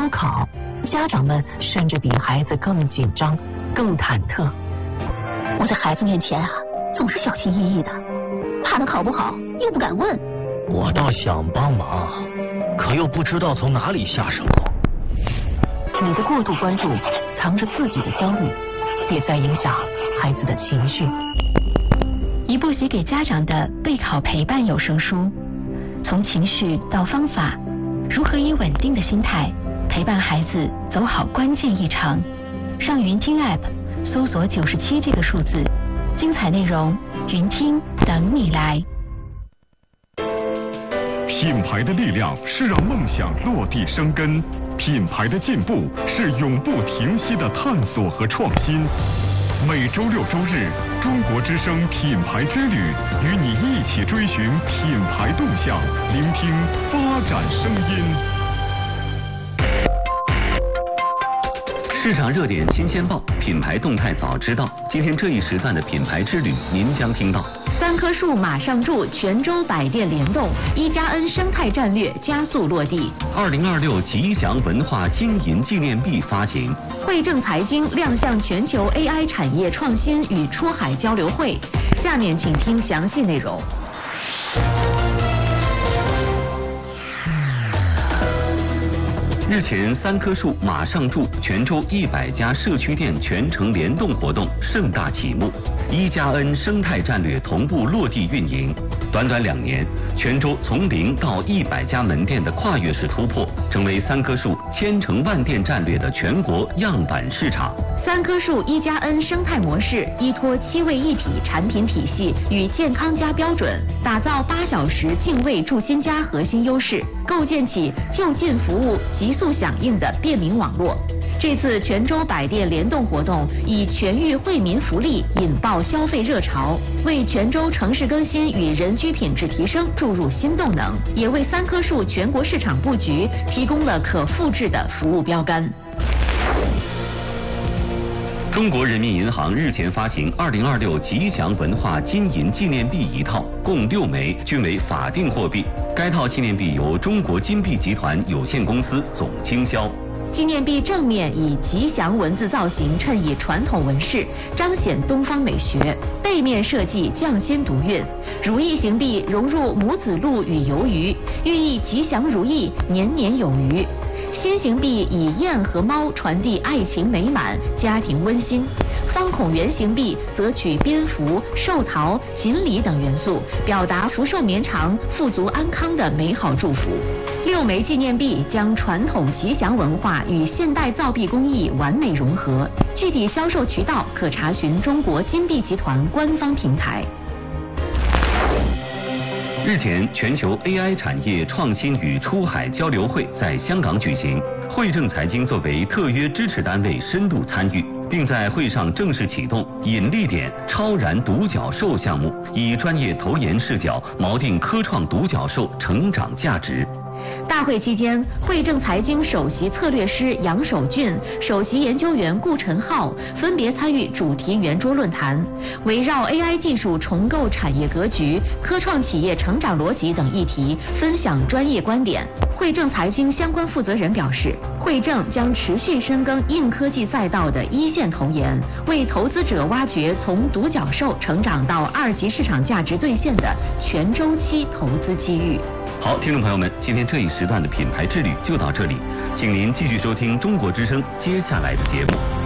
高考，家长们甚至比孩子更紧张、更忐忑。 我在孩子面前啊，总是小心翼翼的，怕他考不好，又不敢问。 我倒想帮忙，可又不知道从哪里下手。 你的过度关注藏着自己的焦虑，也在影响孩子的情绪。 一部写给家长的备考陪伴有声书，从情绪到方法，如何以稳定的心态陪伴孩子走好关键一程。上云听 App 搜索97这个数字，精彩内容云听等你来。 品牌的力量是让梦想落地生根，品牌的进步是永不停息的探索和创新。每周六周日，中国之声品牌之旅，与你一起追寻品牌动向，聆听发展声音。 市场热点新鲜报，品牌动态早知道。今天这一时段的品牌之旅，您将听到 3棵树马上住，泉州百店联动，1+N生态战略加速落地。 2026吉祥文化金银纪念币发行。 汇正财经亮相全球 AI 产业创新与出海交流会。下面请听详细内容。 日前，3棵树马上住泉州100家社区店全程联动活动盛大启幕，1+N生态战略同步落地运营。短短2年，泉州从0到100家门店的跨越式突破，成为3棵树千城万店战略的全国样板市场。 3棵树1+N生态模式依托7位一体产品体系与健康家标准，打造8小时净卫助新家核心优势，构建起就近服务、急速响应的便民网络。这次泉州百店联动活动以全域惠民福利引爆消费热潮，为泉州城市更新与人居品质提升注入新动能，也为3棵树全国市场布局提供了可复制的服务标杆。 中国人民银行日前发行2026吉祥文化金银纪念币1套，共6枚，均为法定货币。该套纪念币由中国金币集团有限公司总经销。 纪念币正面以吉祥文字造型衬以传统纹饰，彰显东方美学；背面设计匠心独运，如意形币融入母子鹿与游鱼，寓意吉祥如意，年年有余。心形币以雁和猫传递爱情美满、家庭温馨，方孔圆形币则取蝙蝠、寿桃、锦鲤等元素，表达福寿绵长、富足安康的美好祝福。6枚纪念币将传统吉祥文化与现代造币工艺完美融合，具体销售渠道可查询中国金币集团官方平台。 日前，全球 AI 产业创新与出海交流会在香港举行，汇正财经作为特约支持单位深度参与，并在会上正式启动引力点超燃独角兽项目，以专业投研视角锚定科创独角兽成长价值。 大会期间，汇正财经首席策略师杨守俊、首席研究员顾晨浩分别参与主题圆桌论坛，围绕 AI 技术重构产业格局、科创企业成长逻辑等议题分享专业观点。汇正财经相关负责人表示，汇正将持续深耕硬科技赛道的一线投研，为投资者挖掘从独角兽成长到2级市场价值兑现的全周期投资机遇。 好，听众朋友们，今天这一时段的品牌之旅就到这里，请您继续收听中国之声接下来的节目。